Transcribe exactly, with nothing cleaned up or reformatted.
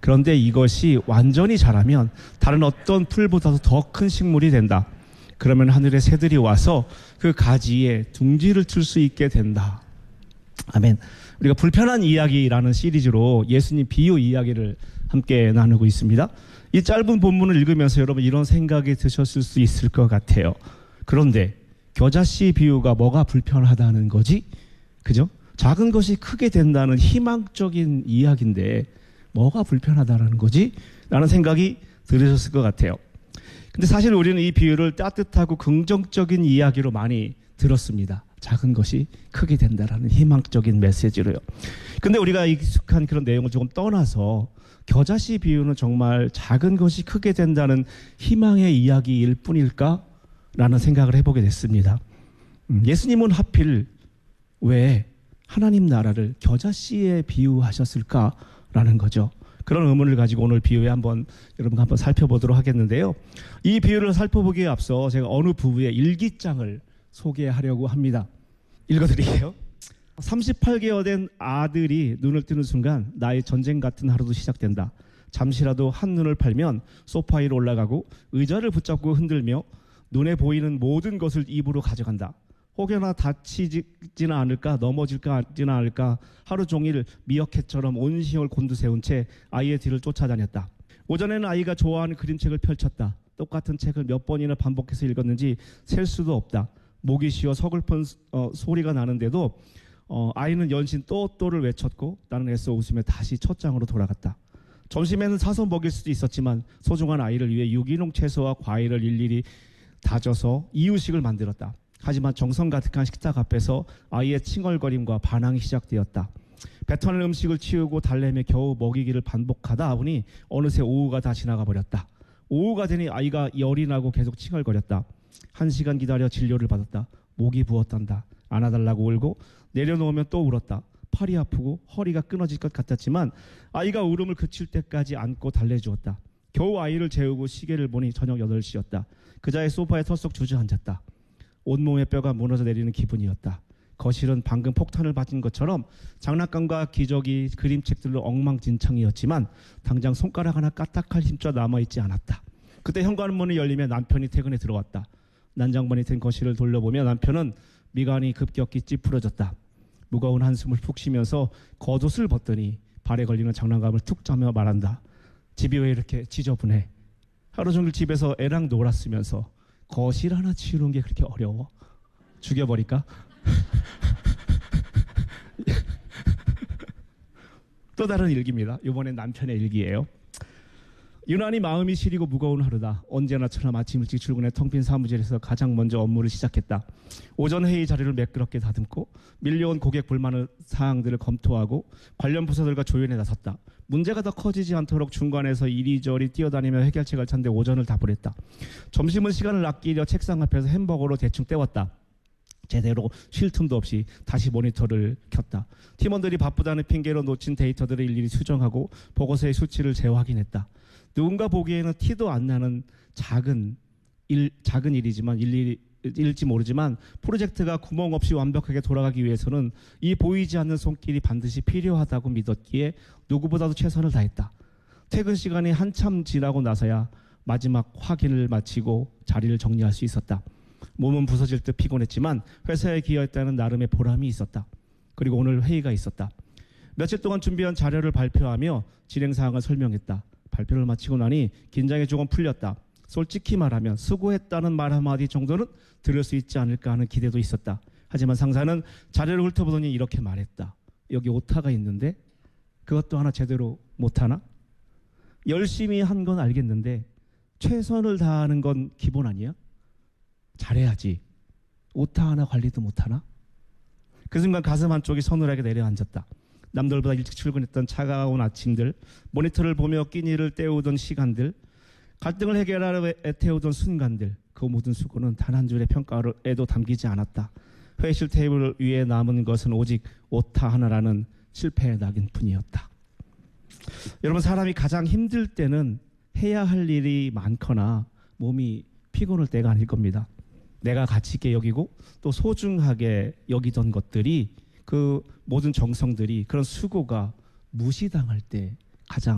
그런데 이것이 완전히 자라면 다른 어떤 풀보다도 더 큰 식물이 된다. 그러면 하늘의 새들이 와서 그 가지에 둥지를 틀 수 있게 된다. 아멘. 우리가 불편한 이야기라는 시리즈로 예수님 비유 이야기를 함께 나누고 있습니다. 이 짧은 본문을 읽으면서 여러분 이런 생각이 드셨을 수 있을 것 같아요. 그런데 겨자씨 비유가 뭐가 불편하다는 거지? 그죠? 작은 것이 크게 된다는 희망적인 이야기인데 뭐가 불편하다는 거지? 라는 생각이 들으셨을 것 같아요. 근데 사실 우리는 이 비유를 따뜻하고 긍정적인 이야기로 많이 들었습니다. 작은 것이 크게 된다라는 희망적인 메시지로요. 근데 우리가 익숙한 그런 내용을 조금 떠나서 겨자씨 비유는 정말 작은 것이 크게 된다는 희망의 이야기일 뿐일까? 라는 생각을 해보게 됐습니다. 예수님은 하필 왜 하나님 나라를 겨자씨에 비유하셨을까라는 거죠. 그런 의문을 가지고 오늘 비유에 한번 여러분과 한번 살펴보도록 하겠는데요. 이 비유를 살펴보기에 앞서 제가 어느 부부의 일기장을 소개하려고 합니다. 읽어드릴게요. 삼십팔 개월 된 아들이 눈을 뜨는 순간 나의 전쟁 같은 하루도 시작된다. 잠시라도 한눈을 팔면 소파 위로 올라가고 의자를 붙잡고 흔들며 눈에 보이는 모든 것을 입으로 가져간다. 혹여나 다치지는 않을까, 넘어질지는 않을까 하루 종일 미어캣처럼 온 힘을 곤두세운 채 아이의 뒤를 쫓아다녔다. 오전에는 아이가 좋아하는 그림책을 펼쳤다. 똑같은 책을 몇 번이나 반복해서 읽었는지 셀 수도 없다. 목이 쉬어 서글픈 어, 소리가 나는데도 어, 아이는 연신 또 또를 외쳤고 나는 애써 웃으며 다시 첫 장으로 돌아갔다. 점심에는 사서 먹일 수도 있었지만 소중한 아이를 위해 유기농 채소와 과일을 일일이 다져서 이유식을 만들었다. 하지만 정성 가득한 식탁 앞에서 아이의 칭얼거림과 반항이 시작되었다. 뱉어낸 음식을 치우고 달래며 겨우 먹이기를 반복하다 보니 어느새 오후가 다 지나가 버렸다. 오후가 되니 아이가 열이 나고 계속 칭얼거렸다. 한 시간 기다려 진료를 받았다. 목이 부었단다. 안아달라고 울고 내려놓으면 또 울었다. 팔이 아프고 허리가 끊어질 것 같았지만 아이가 울음을 그칠 때까지 안고 달래주었다. 겨우 아이를 재우고 시계를 보니 저녁 여덟 시였다. 그자의 소파에 털썩 주저앉았다. 온몸의 뼈가 무너져 내리는 기분이었다. 거실은 방금 폭탄을 맞은 것처럼 장난감과 기저귀, 그림책들로 엉망진창이었지만 당장 손가락 하나 까딱할 힘조차 남아있지 않았다. 그때 현관문이 열리며 남편이 퇴근에 들어왔다. 난장판이 된 거실을 돌려보며 남편은 미간이 급격히 찌푸러졌다. 무거운 한숨을 푹 쉬면서 겉옷을 벗더니 발에 걸리는 장난감을 툭 짜며 말한다. 집이 왜 이렇게 지저분해? 하루 종일 집에서 애랑 놀았으면서 거실 하나 치우는 게 그렇게 어려워? 죽여버릴까? 또 다른 일기입니다. 이번엔 남편의 일기예요. 유난히 마음이 시리고 무거운 하루다. 언제나처럼 아침 일찍 출근해 텅 빈 사무실에서 가장 먼저 업무를 시작했다. 오전 회의 자료를 매끄럽게 다듬고 밀려온 고객 불만의 사항들을 검토하고 관련 부서들과 조율에 나섰다. 문제가 더 커지지 않도록 중간에서 이리저리 뛰어다니며 해결책을 찾는데 오전을 다 보냈다. 점심은 시간을 아끼려 책상 앞에서 햄버거로 대충 때웠다. 제대로 쉴 틈도 없이 다시 모니터를 켰다. 팀원들이 바쁘다는 핑계로 놓친 데이터들을 일일이 수정하고 보고서의 수치를 재확인했다. 누군가 보기에는 티도 안 나는 작은 일, 작은 일이지만 일일이 일지 모르지만 프로젝트가 구멍 없이 완벽하게 돌아가기 위해서는 이 보이지 않는 손길이 반드시 필요하다고 믿었기에 누구보다도 최선을 다했다. 퇴근 시간이 한참 지나고 나서야 마지막 확인을 마치고 자리를 정리할 수 있었다. 몸은 부서질 듯 피곤했지만 회사에 기여했다는 나름의 보람이 있었다. 그리고 오늘 회의가 있었다. 며칠 동안 준비한 자료를 발표하며 진행사항을 설명했다. 발표를 마치고 나니 긴장이 조금 풀렸다. 솔직히 말하면 수고했다는 말 한마디 정도는 들을 수 있지 않을까 하는 기대도 있었다. 하지만 상사는 자료를 훑어보더니 이렇게 말했다. 여기 오타가 있는데 그것도 하나 제대로 못하나? 열심히 한 건 알겠는데 최선을 다하는 건 기본 아니야? 잘해야지. 오타 하나 관리도 못하나? 그 순간 가슴 한쪽이 서늘하게 내려앉았다. 남들보다 일찍 출근했던 차가운 아침들, 모니터를 보며 끼니를 때우던 시간들, 갈등을 해결하려 애태우던 순간들, 그 모든 수고는 단 한 줄의 평가에도 담기지 않았다. 회의실 테이블 위에 남은 것은 오직 오타 하나라는 실패의 낙인뿐이었다. 여러분, 사람이 가장 힘들 때는 해야 할 일이 많거나 몸이 피곤할 때가 아닐 겁니다. 내가 가치 있게 여기고 또 소중하게 여기던 것들이, 그 모든 정성들이, 그런 수고가 무시당할 때 가장